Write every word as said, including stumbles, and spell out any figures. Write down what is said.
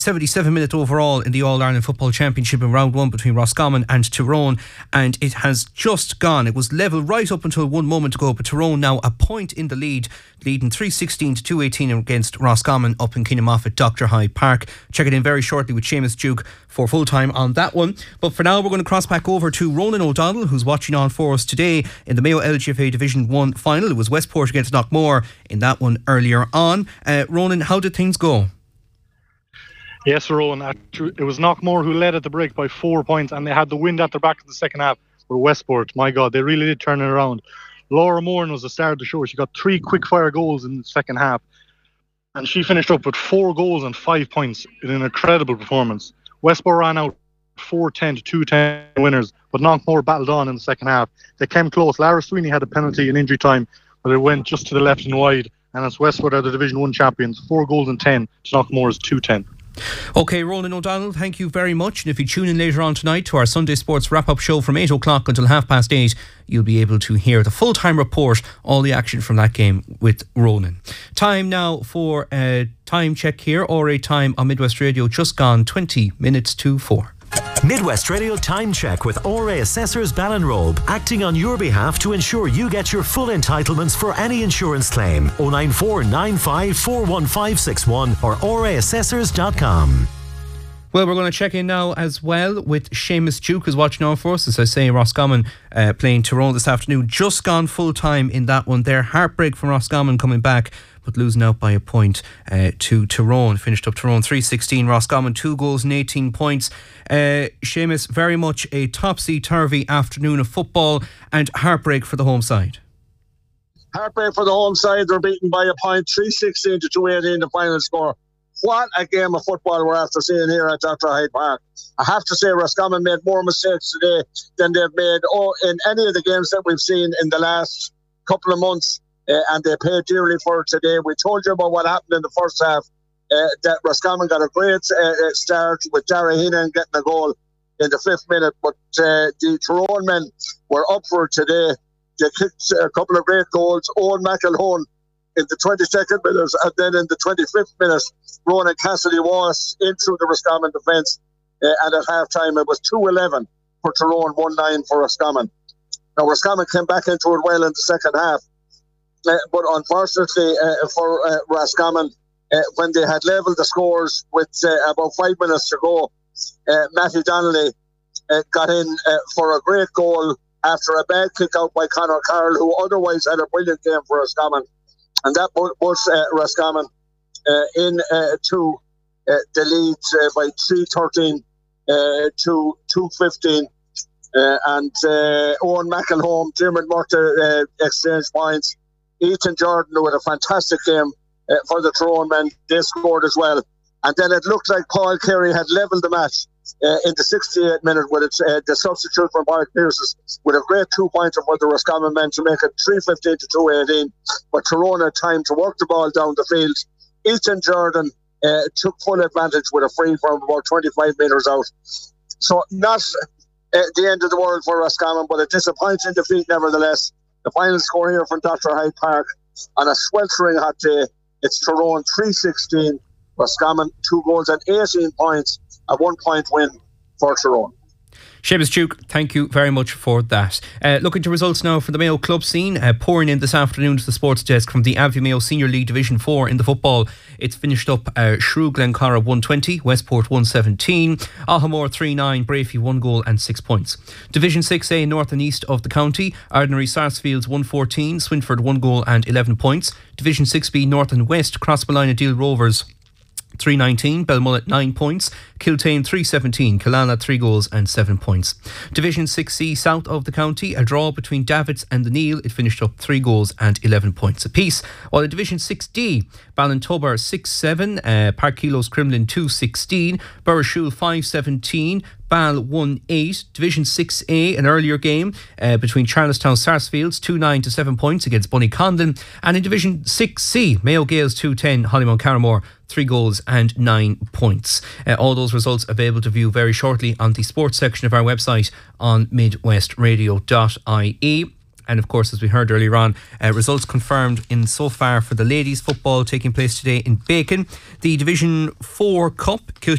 seventy-seven minutes overall in the All-Ireland Football Championship in round one between Roscommon and Tyrone, and it has just gone. It was level right up until one moment ago, but Tyrone now a point in the lead, leading three sixteen to two eighteen against Roscommon up in Keenamoff at Doctor Hyde Park. Check it in very shortly with Seamus Duke for full time on that one. But for now, we're going to cross back over to Ronan O'Donnell, who's watching on for us today in the Mayo L G F A Division one final. It was Westport against Knockmore in that one earlier on. Uh, Ronan, how did things go? Yes, Rowan, it was Knockmore who led at the break by four points, and they had the wind at their back in the second half. But Westport, my God, they really did turn it around. Laura Moran was the star of the show. She got three quick-fire goals in the second half, and she finished up with four goals and five points in an incredible performance. Westport ran out four ten to two ten winners, but Knockmore battled on in the second half. They came close. Lara Sweeney had a penalty in injury time, but it went just to the left and wide, and as Westport are the Division one champions, four goals and ten to Knockmore's two ten. OK, Ronan O'Donnell, thank you very much. And if you tune in later on tonight to our Sunday Sports wrap-up show from eight o'clock until half past eight, you'll be able to hear the full-time report, all the action from that game with Ronan. Time now for a time check here, or a time on Midwest Radio, just gone twenty minutes to four. Midwest Radio Time Check with O R A Assessors Ballinrobe, acting on your behalf to ensure you get your full entitlements for any insurance claim. oh nine four nine five four one five six one or o r a assessors dot com. Well, we're going to check in now as well with Seamus Duke, who's watching on for us. As I say, Roscommon uh, playing Tyrone this afternoon. Just gone full time in that one there. Heartbreak from Roscommon coming back, but losing out by a point uh, to Tyrone. Finished up Tyrone three sixteen. Roscommon two goals and eighteen points. Uh, Seamus, very much a topsy-turvy afternoon of football and heartbreak for the home side. Heartbreak for the home side. They're beaten by a point, three sixteen to two eighteen, the final score. What a game of football we're after seeing here at Doctor Hyde Park. I have to say Roscommon made more mistakes today than they've made oh, in any of the games that we've seen in the last couple of months. Uh, and they paid dearly for it today. We told you about what happened in the first half. Uh, that Roscommon got a great uh, start with Dara Heenan getting a goal in the fifth minute. But uh, the Tyrone men were up for it today. They kicked a couple of great goals. Owen McElhone in the twenty-second minute, and then in the twenty-fifth minute, Ronan Cassidy was in through the Roscommon defence. Uh, and at half time, it was two eleven for Tyrone, one nine for Roscommon. Now, Roscommon came back into it well in the second half. Uh, but unfortunately uh, for uh, Roscommon, uh, when they had levelled the scores with uh, about five minutes to go, uh, Matty Donnelly uh, got in uh, for a great goal after a bad kick out by Conor Carroll, who otherwise had a brilliant game for Roscommon. And that put uh, Roscommon uh, in uh, to uh, the lead uh, by three thirteen uh, to two fifteen. Uh, and uh, Owen McElhone, Dermot Murta uh, exchanged points. Ethan Jordan with a fantastic game uh, for the Tyrone men. They scored as well. And then it looked like Paul Carey had levelled the match uh, in the sixty-eighth minute with it, uh, the substitute for Mark Pearson with a great two-pointer for the Roscommon men to make it three fifteen to two eighteen. But Tyrone had time to work the ball down the field. Ethan Jordan uh, took full advantage with a free from about twenty-five metres out. So not uh, the end of the world for Roscommon, but a disappointing defeat nevertheless. The final score here from Doctor Hyde Park on a sweltering hot day. It's Tyrone three sixteen, Roscommon two goals and eighteen points, a one point win for Tyrone. Seamus Duke, thank you very much for that. Uh, looking to results now for the Mayo club scene. Uh, pouring in this afternoon to the sports desk from the Abbey Mayo Senior League Division four in the football. It's finished up uh, Shrew Glencorra one twenty, Westport one seventeen, Ahamore three nine, Brafey one goal and six points. Division six A north and east of the county, Ardnary Sarsfields one fourteen, Swinford one goal and eleven points. Division six B north and west, Crossmolina Deal Rovers three nineteen, Belmullet nine points, Kiltane three seventeen, Killala three goals and seven points. Division six C south of the county, a draw between Davids and the Neil. It finished up three goals and eleven points apiece. While in Division six D, Ballintober six seven, uh, Park Kilos Cremlin two sixteen, Burrishoole five seventeen, Bal one eight. Division six A, an earlier game uh, between Charlestown Sarsfields two nine to seven points against Bunny Conlon. And in Division six C, Mayo Gales two ten, Hollymount Carramore three goals and nine points. Uh, all those results available to view very shortly on the sports section of our website on midwest radio dot I E. And of course, as we heard earlier on, uh, results confirmed in so far for the ladies' football taking place today in Bacon. The Division four Cup,